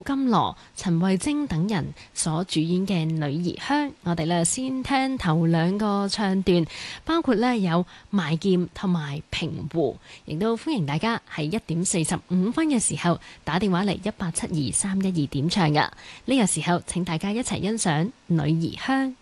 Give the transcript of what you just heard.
金羅、陳慧晶等人所主演嘅《女兒香》，我哋咧先聽頭兩個唱段，包括咧有賣劍同埋平湖，亦都歡迎大家喺1:45嘅時候打電話嚟1872-312點唱㗎。呢個時候請大家一齊欣賞《女兒香》。